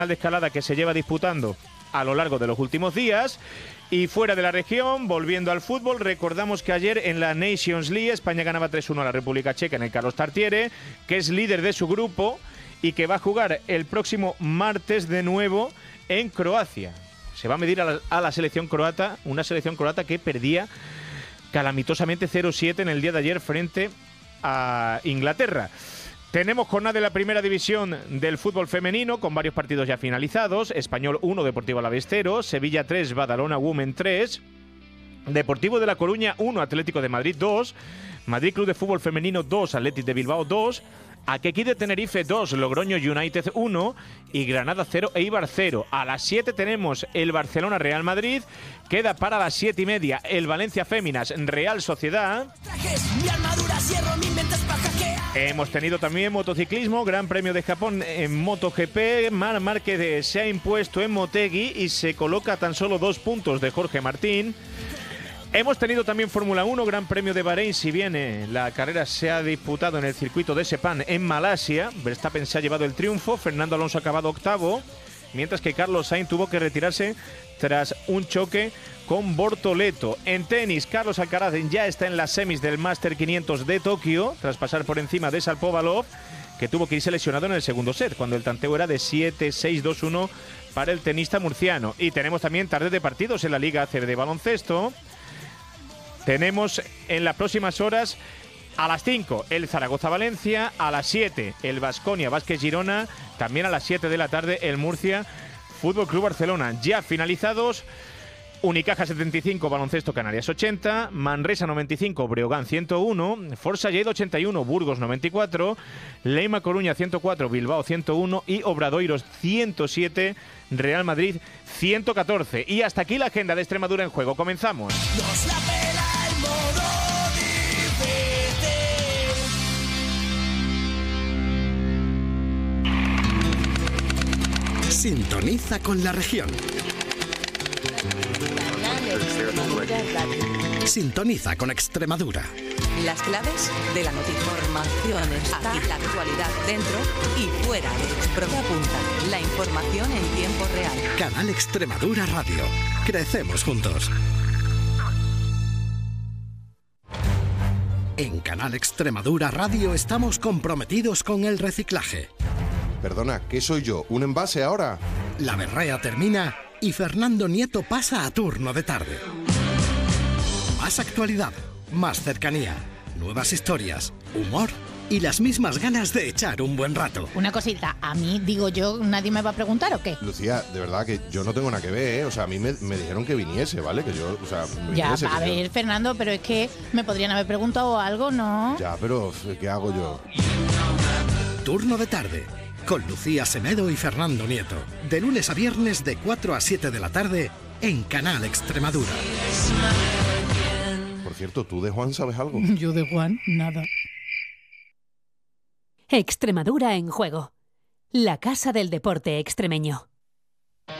de escalada que se lleva disputando a lo largo de los últimos días. Y fuera de la región, volviendo al fútbol, recordamos que ayer en la Nations League España ganaba 3-1 a la República Checa en el Carlos Tartiere, que es líder de su grupo y que va a jugar el próximo martes de nuevo en Croacia. Se va a medir a la selección croata, una selección croata que perdía calamitosamente 0-7 en el día de ayer frente a Inglaterra. Tenemos jornada de la primera división del fútbol femenino con varios partidos ya finalizados. Español 1, Deportivo Alavés 0, Sevilla 3, Badalona Women 3, Deportivo de La Coruña 1, Atlético de Madrid 2, Madrid Club de Fútbol Femenino 2, Athletic de Bilbao 2, Athletic de Tenerife 2, Logroño United 1 y Granada 0, Eibar 0. A las 7 tenemos el Barcelona Real Madrid. Queda para las 7:30 el Valencia Féminas Real Sociedad. Hemos tenido también motociclismo, Gran Premio de Japón en MotoGP. Marc Márquez se ha impuesto en Motegi y se coloca a tan solo 2 puntos de Jorge Martín. Hemos tenido también Fórmula 1, Gran Premio de Bahrein, si bien la carrera se ha disputado en el circuito de Sepang en Malasia. Verstappen se ha llevado el triunfo, Fernando Alonso ha acabado octavo, mientras que Carlos Sainz tuvo que retirarse tras un choque con Bortoleto. En tenis, Carlos Alcaraz ya está en las semis del Master 500 de Tokio, tras pasar por encima de Shapovalov, que tuvo que irse lesionado en el segundo set, cuando el tanteo era de 7-6-2-1 para el tenista murciano. Y tenemos también tarde de partidos en la Liga ACB de baloncesto. Tenemos en las próximas horas a las 5 el Zaragoza-Valencia, a las 7 el Baskonia-Vázquez Girona, también a las 7 de la tarde el Murcia Fútbol Club Barcelona. Ya finalizados, Unicaja 75, Baloncesto Canarias 80, Manresa 95, Breogán 101, Forza Lleida 81, Burgos 94, Leima Coruña 104, Bilbao 101 y Obradoiros 107, Real Madrid 114. Y hasta aquí la agenda de Extremadura en juego. Comenzamos. Nos la pela el modo difícil. Sintoniza con la región. Sintoniza con Extremadura. Las claves de la noticia. Información está. Aquí la actualidad dentro y fuera de Extremadura. Punta. La información en tiempo real. Canal Extremadura Radio. Crecemos juntos. En Canal Extremadura Radio estamos comprometidos con el reciclaje. Perdona, ¿qué soy yo? ¿Un envase ahora? La berrea termina y Fernando Nieto pasa a turno de tarde. Más actualidad, más cercanía, nuevas historias, humor y las mismas ganas de echar un buen rato. Una cosita, a mí, digo yo, ¿nadie me va a preguntar o qué? Lucía, de verdad que yo no tengo nada que ver, ¿eh? O sea, a mí me dijeron que viniese, ¿vale? Que yo, o sea, Ya, viniese, a ver, Fernando, pero es que me podrían haber preguntado algo, ¿no? Ya, pero ¿qué hago yo? Turno de tarde, con Lucía Semedo y Fernando Nieto. De lunes a viernes de 4 a 7 de la tarde en Canal Extremadura. Por cierto, ¿tú de Juan sabes algo? Yo de Juan, nada. Extremadura en juego. La casa del deporte extremeño.